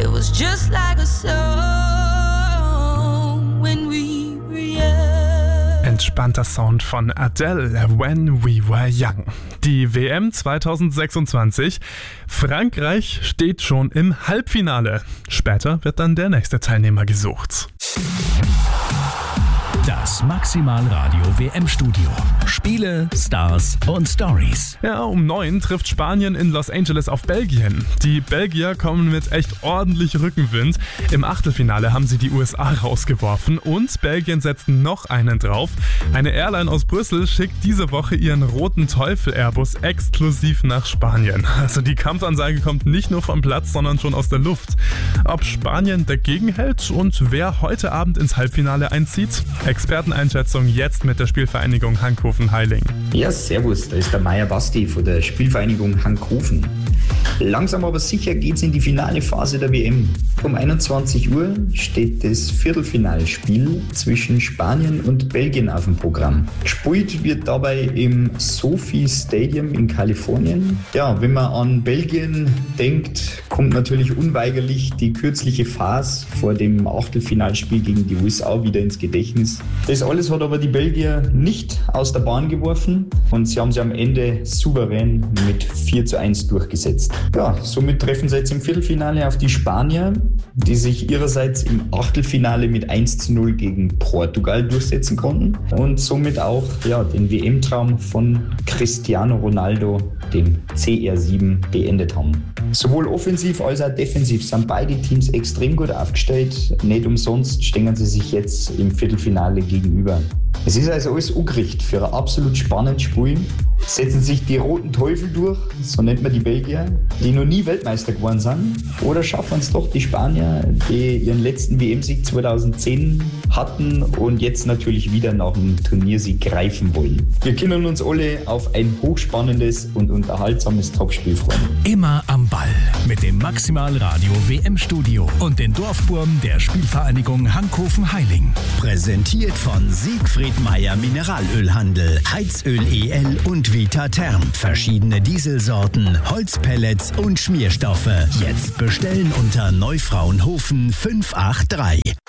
It was just like a song when we were young. Entspannter Sound von Adele, When We Were Young. Die WM 2026. Frankreich steht schon im Halbfinale. Später wird dann der nächste Teilnehmer gesucht. Das Maximalradio WM-Studio. Spiele, Stars und Stories. Ja, um 9 trifft Spanien in Los Angeles auf Belgien. Die Belgier kommen mit echt ordentlich Rückenwind. Im Achtelfinale haben sie die USA rausgeworfen und Belgien setzt noch einen drauf. Eine Airline aus Brüssel schickt diese Woche ihren roten Teufel-Airbus exklusiv nach Spanien. Also die Kampfansage kommt nicht nur vom Platz, sondern schon aus der Luft. Ob Spanien dagegen hält und wer heute Abend ins Halbfinale einzieht? Experteneinschätzung jetzt mit der Spielvereinigung Hankhofen-Heiling. Ja, servus, da ist der Meier Basti von der Spielvereinigung Hankhofen. Langsam aber sicher geht's in die finale Phase der WM. Um 21 Uhr steht das Viertelfinalspiel zwischen Spanien und Belgien auf dem Programm. Gespielt wird dabei im SoFi Stadium in Kalifornien. Ja, wenn man an Belgien denkt, kommt natürlich unweigerlich die kürzliche Phase vor dem Achtelfinalspiel gegen die USA wieder ins Gedächtnis. Das alles hat aber die Belgier nicht aus der Bahn geworfen und sie haben sie am Ende souverän mit 4:1 durchgesetzt. Ja, somit treffen sie jetzt im Viertelfinale auf die Spanier, die sich ihrerseits im Achtelfinale mit 1:0 gegen Portugal durchsetzen konnten und somit auch den WM-Traum von Cristiano Ronaldo, dem CR7, beendet haben. Sowohl offensiv als auch defensiv sind beide Teams extrem gut aufgestellt. Nicht umsonst stehen sie sich jetzt im Viertelfinale gegenüber. Es ist also alles angerichtet für ein absolut spannendes Spiel. Setzen sich die roten Teufel durch, so nennt man die Belgier, die noch nie Weltmeister geworden sind, oder schaffen es doch die Spanier, die ihren letzten WM-Sieg 2010 hatten und jetzt natürlich wieder nach dem Turniersieg greifen wollen. Wir können uns alle auf ein hochspannendes und unterhaltsames Topspiel freuen. Immer am Ball mit dem Maximalradio WM-Studio und den Dorfburm der Spielvereinigung Hankhofen-Heiling. Präsentiert von Siegfried Meyer Mineralölhandel, Heizöl EL und Vitatherm. Verschiedene Dieselsorten, Holzpellets und Schmierstoffe. Jetzt bestellen unter Neufraunhofen 583.